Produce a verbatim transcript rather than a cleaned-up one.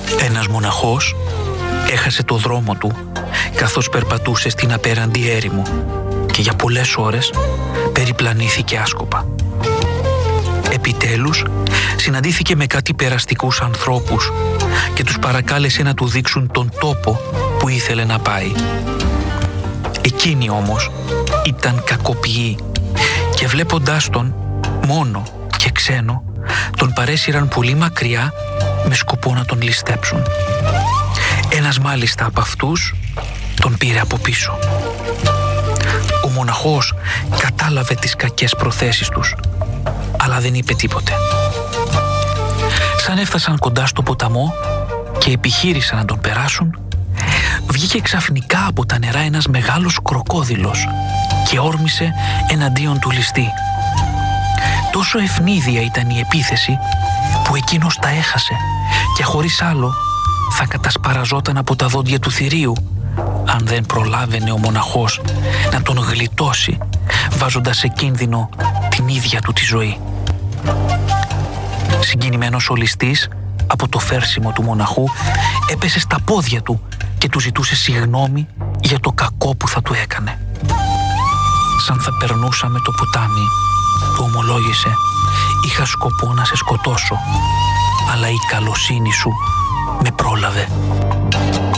Ένας μοναχός έχασε το δρόμο του καθώς περπατούσε στην απέραντη έρημο και για πολλές ώρες περιπλανήθηκε άσκοπα. Επιτέλους συναντήθηκε με κάτι περαστικούς ανθρώπους και τους παρακάλεσε να του δείξουν τον τόπο που ήθελε να πάει. Εκείνοι όμως ήταν κακοποιοί και βλέποντάς τον μόνο και ξένο τον παρέσυραν πολύ μακριά με σκοπό να τον ληστέψουν. Ένας μάλιστα από αυτούς τον πήρε από πίσω. Ο μοναχός κατάλαβε τις κακές προθέσεις τους, αλλά δεν είπε τίποτε. Σαν έφτασαν κοντά στο ποταμό και επιχείρησαν να τον περάσουν, βγήκε ξαφνικά από τα νερά ένας μεγάλος κροκόδιλος και όρμησε εναντίον του ληστή. Τόσο ευνίδια ήταν η επίθεση που εκείνος τα έχασε και χωρίς άλλο θα κατασπαραζόταν από τα δόντια του θηρίου αν δεν προλάβαινε ο μοναχός να τον γλιτώσει, βάζοντας σε κίνδυνο την ίδια του τη ζωή. Συγκινημένος ο ληστής από το φέρσιμο του μοναχού έπεσε στα πόδια του και του ζητούσε συγγνώμη για το κακό που θα του έκανε. Σαν θα περνούσα με το ποτάμι, του ομολόγησε, είχα σκοπό να σε σκοτώσω, αλλά η καλοσύνη σου με πρόλαβε.